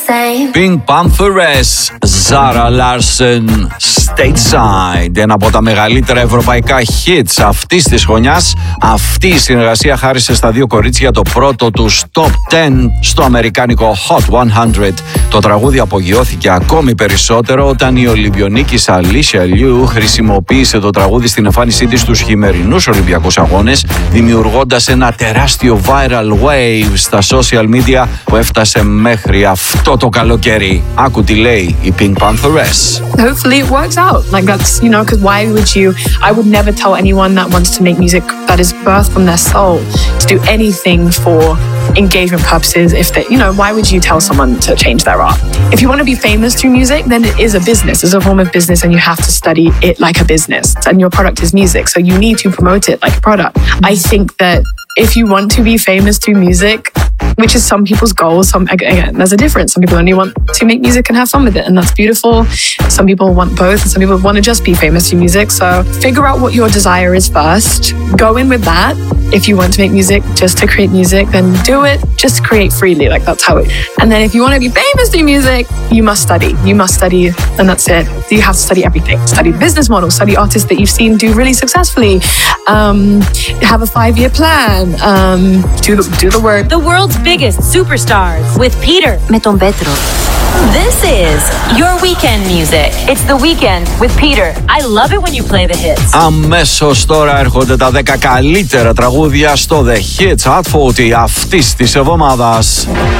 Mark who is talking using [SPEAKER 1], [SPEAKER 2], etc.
[SPEAKER 1] Pink Pantheress, Zara Larsson, Stateside. Ένα από τα μεγαλύτερα ευρωπαϊκά hits αυτής της χρονιάς. Αυτή η συνεργασία χάρισε στα δύο κορίτσια το πρώτο τους Top 10 στο αμερικάνικο Hot 100. Το τραγούδι απογειώθηκε ακόμη περισσότερο όταν η Ολυμπιονίκης Alicia Liu χρησιμοποίησε το τραγούδι στην εμφάνισή της στους χειμερινούς Ολυμπιακούς Αγώνες, δημιουργώντας ένα τεράστιο viral wave στα social media που έφτασε μέχρι αυτό το καλοκαίρι. Άκου τι λέει η Pink Pantheress.
[SPEAKER 2] Hopefully it works out. Like that's, you know, because why would you, I would never tell anyone that wants to make music that is birthed from their soul to do anything for engagement purposes. If they, you know, why would you tell someone to change their art? If you want to be famous through music, then it is a business. It's a form of business and you have to study it like a business. And your product is music, so you need to promote it like a product. I think that if you want to be famous through music, which is some people's goals, again, there's a difference. Some people only want to make music and have fun with it, and that's beautiful. Some people want both, and some people want to just be famous through music. So figure out what your desire is first. Go in with that. If you want to make music just to create music, then do it. Just create freely, like that's how it. And then if you want to be famous through music, you must study. You must study, and that's it. You have to study everything. Study the business model. Study artists that you've seen do really successfully. Have a 5-year plan. Do the work.
[SPEAKER 3] The world's biggest superstars with Peter.
[SPEAKER 4] Με τον Πέτρο.
[SPEAKER 3] This is your weekend music. It's the weekend with Peter. I love it when you play the hits.
[SPEAKER 1] Αμέσως τώρα έρχονται τα 10 καλύτερα τραγούδια στο The Hits Hot 40 αυτής της εβδομάδας.